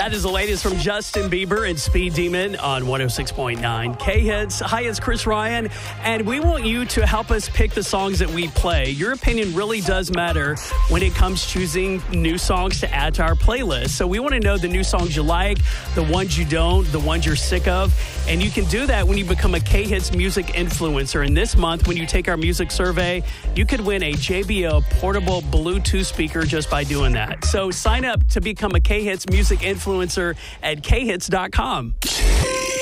That is the latest from Justin Bieber and Speed Demon on 106.9 K-Hits. Hi, it's Chris Ryan, and we want you to help us pick the songs that we play. Your opinion really does matter when it comes choosing new songs to add to our playlist. So we want to know the new songs you like, the ones you don't, the ones you're sick of, and you can do that when you become a K-Hits music influencer. And this month, when you take our music survey, you could win a JBL portable Bluetooth speaker just by doing that. So sign up to become a K-Hits music influencer at khits.com.